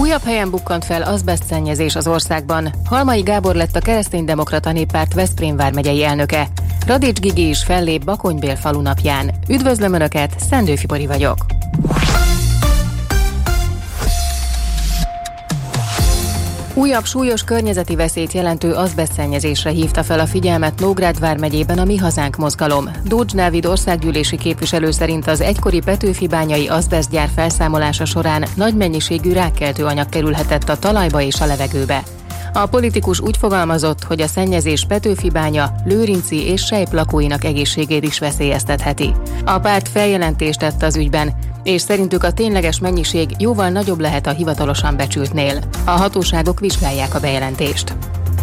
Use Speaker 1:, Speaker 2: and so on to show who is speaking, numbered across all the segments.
Speaker 1: Újabb helyen bukkant fel azbesztszennyezés az országban. Halmai Gábor lett a Kereszténydemokrata Néppárt Veszprém vármegyei elnöke. Radics Gigi is fellép Bakonybél falunapján. Üdvözlöm Önöket, Szendőfi Bori vagyok. Újabb súlyos környezeti veszélyt jelentő azbesztszennyezésre hívta fel a figyelmet Nógrád vármegyében a Mi Hazánk mozgalom. Dócs Dávid országgyűlési képviselő szerint az egykori Petőfi-bányai azbesztgyár felszámolása során nagy mennyiségű rákkeltő anyag kerülhetett a talajba és a levegőbe. A politikus úgy fogalmazott, hogy a szennyezés Petőfi-bánya, Lőrinci és Sejp lakóinak egészségét is veszélyeztetheti. A párt feljelentést tett az ügyben, és szerintük a tényleges mennyiség jóval nagyobb lehet a hivatalosan becsültnél. A hatóságok vizsgálják a bejelentést.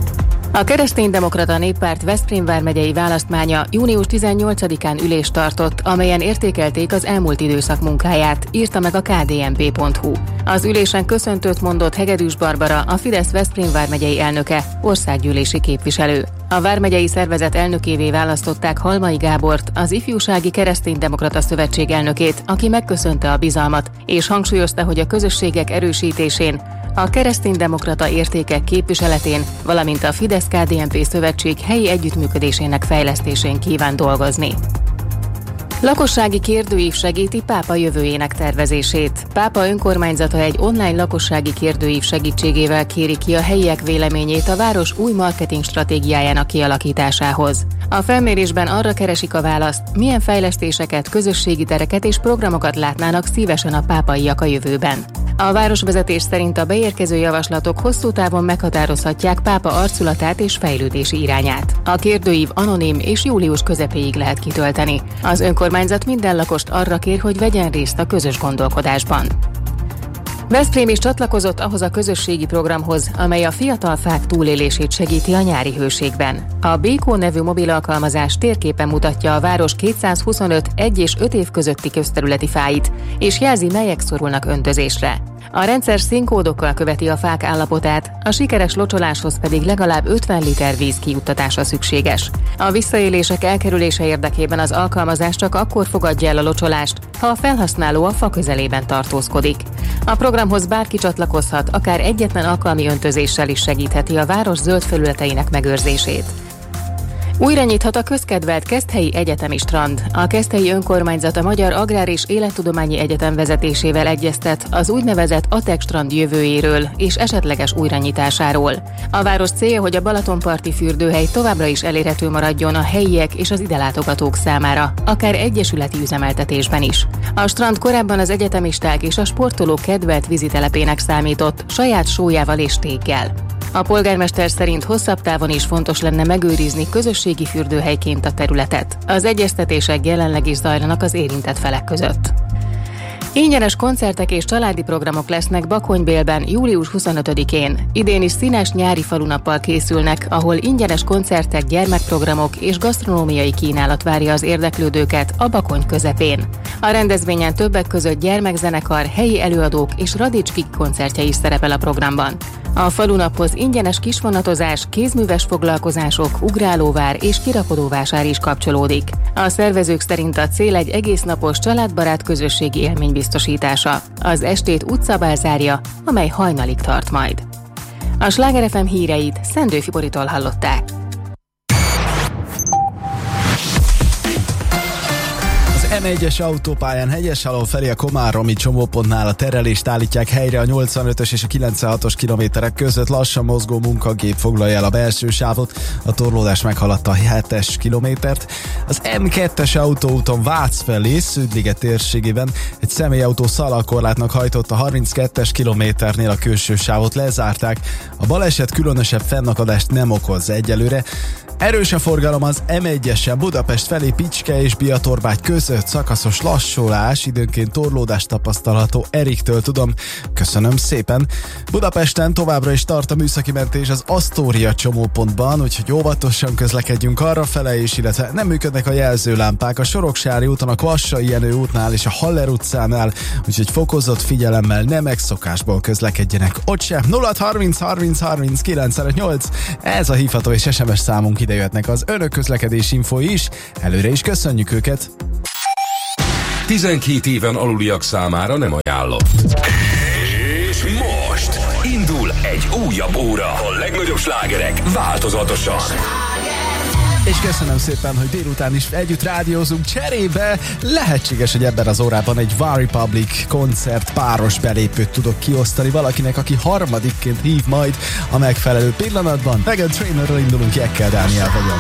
Speaker 1: A Kereszténydemokrata Néppárt Veszprém vármegyei választmánya június 18-án ülést tartott, amelyen értékelték az elmúlt időszak munkáját, írta meg a kdnp.hu. Az ülésen köszöntőt mondott Hegedűs Barbara, a Fidesz Veszprém vármegyei elnöke, országgyűlési képviselő. A vármegyei szervezet elnökévé választották Halmai Gábort, az Ifjúsági Kereszténydemokrata Szövetség elnökét, aki megköszönte a bizalmat, és hangsúlyozta, hogy a közösségek erősítésén, a kereszténydemokrata értékek képviseletén, valamint a Fidesz-KDNP szövetség helyi együttműködésének fejlesztésén kíván dolgozni. Lakossági kérdőív segíti pápa jövőjének tervezését. Pápa önkormányzata egy online lakossági kérdőív segítségével kéri ki a helyiek véleményét a város új marketing stratégiájának kialakításához. A felmérésben arra keresik a választ, milyen fejlesztéseket, közösségi tereket és programokat látnának szívesen a pápaiak a jövőben. A városvezetés szerint a beérkező javaslatok hosszú távon meghatározhatják pápa arculatát és fejlődési irányát. A kérdőív anonim és július közepéig lehet kitölteni. Az önkormányzat minden lakost arra kér, hogy vegyen részt a közös gondolkodásban. Veszprém is csatlakozott ahhoz a közösségi programhoz, amely a fiatal fák túlélését segíti a nyári hőségben. A Békó nevű mobil alkalmazás térképen mutatja a város 225 1 és 5 év közötti közterületi fáit, és jelzi, melyek szorulnak öntözésre. A rendszer színkódokkal követi a fák állapotát, a sikeres locsoláshoz pedig legalább 50 liter víz kijuttatása szükséges. A visszaélések elkerülése érdekében az alkalmazás csak akkor fogadja el a locsolást, ha a felhasználó a fa közelében tartózkodik. A programhoz bárki csatlakozhat, akár egyetlen alkalmi öntözéssel is segítheti a város zöld felületeinek megőrzését. Újra nyithat a közkedvelt Keszthelyi Egyetemi Strand. A Keszthelyi Önkormányzat a Magyar Agrár és Élettudományi Egyetem vezetésével egyeztet az úgynevezett ATEK strand jövőjéről és esetleges újranyitásáról. A város célja, hogy a Balatonparti fürdőhely továbbra is elérhető maradjon a helyiek és az ide látogatók számára, akár egyesületi üzemeltetésben is. A strand korábban az egyetemisták és a sportolók kedvelt vízitelepének számított, saját sójával és téggel. A polgármester szerint hosszabb távon is fontos lenne megőrizni közösségi fürdőhelyként a területet. Az egyeztetések jelenleg is zajlanak az érintett felek között. Ingyenes koncertek és családi programok lesznek Bakonybélben július 25-én. Idén is színes nyári falunappal készülnek, ahol ingyenes koncertek, gyermekprogramok és gasztronómiai kínálat várja az érdeklődőket a Bakony közepén. A rendezvényen többek között gyermekzenekar, helyi előadók és Radics Gigi koncertje is szerepel a programban. A falunaphoz ingyenes kisvonatozás, kézműves foglalkozások, ugrálóvár és kirakodóvásár is kapcsolódik. A szervezők szerint a cél egy egésznapos családbarát közösségi élmény biztosítása. Az estét utcabál zárja, amely hajnalig tart majd. A Sláger FM híreit Szendőfi Boritól hallották.
Speaker 2: M1-es autópályán Hegyeshalom felé a komáromi csomópontnál a terelést állítják helyre, a 85-ös és a 96-os kilométerek között lassan mozgó munkagép foglalja el a belső sávot, a torlódás meghaladta a 7-es kilométert. Az M2-es autóúton Vác felé, Szűdliget térségében egy személyautó szalalkorlátnak hajtott, a 32-es kilométernél a külső sávot lezárták. A baleset különösebb fennakadást nem okoz egyelőre. Erős a forgalom az M1-esen Budapest felé Picske és Biatorbágy között, szakaszos lassulás, időnként torlódás tapasztalható. Eriktől tudom, köszönöm szépen. Budapesten továbbra is tart a műszaki mentés az Asztória csomópontban, úgyhogy óvatosan közlekedjünk arrafele is, illetve nem működnek a jelzőlámpák a Soroksári úton, a Kvassai Jenő útnál és a Haller utcánál, úgyhogy fokozott figyelemmel, nem megszokásból közlekedjenek ott sem. 0630 30 30 958, ez a hívható és SMS számunk, ide jöhetnek az önök közlekedési infói is, előre is köszönjük őket.
Speaker 3: 12 éven aluliak számára nem ajánlott. És most Most indul egy újabb óra. A legnagyobb slágerek változatosan.
Speaker 2: És köszönöm szépen, hogy délután is együtt rádiózunk. Cserébe lehetséges, hogy ebben az órában egy OneRepublic koncert páros belépőt tudok kiosztani valakinek, aki harmadikként hív majd a megfelelő pillanatban. Meghan Trainerről indulunk, Jekkel Dániel vagyok.